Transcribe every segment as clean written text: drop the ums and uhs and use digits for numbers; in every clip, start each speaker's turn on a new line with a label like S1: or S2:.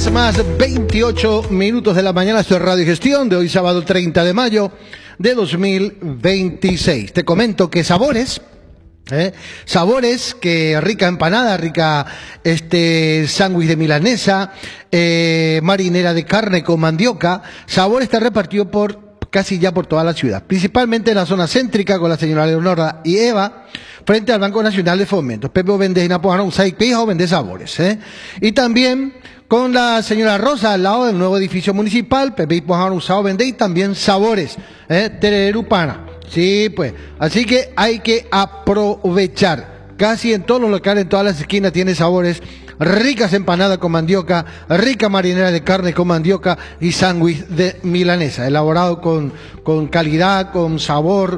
S1: 10 más 28 minutos de la mañana. Esto es Radio Gestión de hoy sábado 30 de mayo de 2026. Te comento que Sabores, que rica empanada, rica sándwich de milanesa, marinera de carne con mandioca. Sabores está repartido casi ya por toda la ciudad, principalmente en la zona céntrica con la señora Leonora y Eva, frente al Banco Nacional de Fomento. Pepe vende Napojano, Usaipeja vende Sabores, y también con la señora Rosa al lado del nuevo edificio municipal. Pepe Pojano Usado vende y también Sabores, Tererupana. Sí, pues, así que hay que aprovechar. Casi en todos los locales, en todas las esquinas tiene Sabores, ricas empanadas con mandioca, rica marinera de carne con mandioca y sándwich de milanesa, elaborado con calidad, con sabor,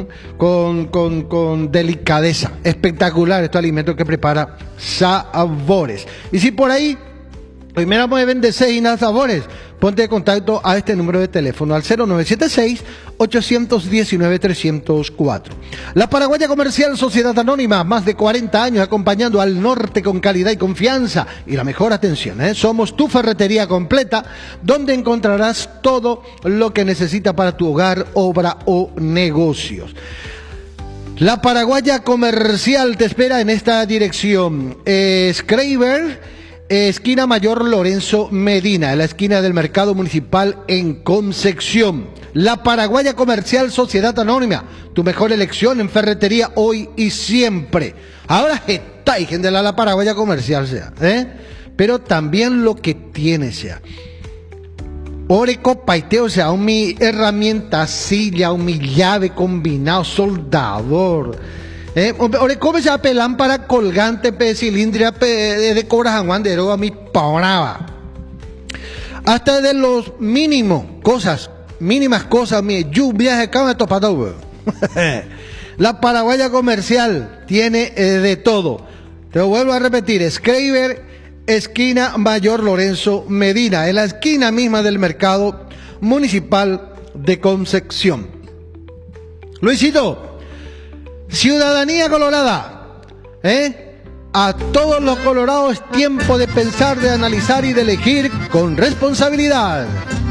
S1: con delicadeza. Espectacular este alimento que prepara Sabores. Y si por ahí primero me vende y nada Sabores, ponte en contacto a este número de teléfono al 0976-819-304. La Paraguaya Comercial Sociedad Anónima, más de 40 años acompañando al norte con calidad y confianza y la mejor atención. Somos tu ferretería completa, donde encontrarás todo lo que necesitas para tu hogar, obra o negocios. La Paraguaya Comercial te espera en esta dirección. Schreiber, esquina Mayor Lorenzo Medina, en la esquina del Mercado Municipal en Concepción. La Paraguaya Comercial Sociedad Anónima, tu mejor elección en ferretería hoy y siempre. Ahora está gente de la Paraguaya Comercial sea, pero también lo que tiene sea. Oreco paiteo sea, mi herramienta, silla, mi llave combinado, soldador. Ahora, ¿cómo se llama lámpara colgante, cilindria, de cobra janguandero a mi paonaba? Hasta de los mínimas cosas, mi lluvias de cama topado. La Paraguaya Comercial tiene de todo. Te lo vuelvo a repetir, Schreiber, esquina Mayor Lorenzo Medina, en la esquina misma del Mercado Municipal de Concepción. Luisito, ciudadanía colorada, a todos los colorados es tiempo de pensar, de analizar y de elegir con responsabilidad.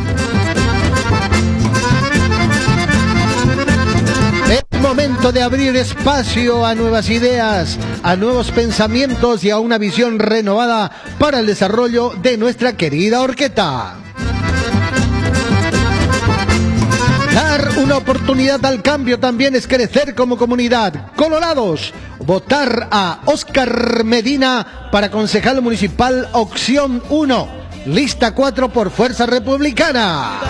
S1: Es momento de abrir espacio a nuevas ideas, a nuevos pensamientos y a una visión renovada para el desarrollo de nuestra querida Orqueta. Dar una oportunidad al cambio también es crecer como comunidad. Colorados, votar a Óscar Medina para concejal municipal opción 1, lista 4 por Fuerza Republicana.